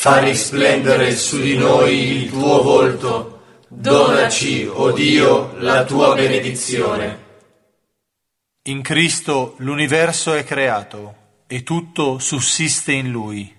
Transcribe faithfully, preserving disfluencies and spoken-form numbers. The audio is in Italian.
fa risplendere su di noi il tuo volto, donaci, o Dio, la tua benedizione. In Cristo l'universo è creato e tutto sussiste in Lui.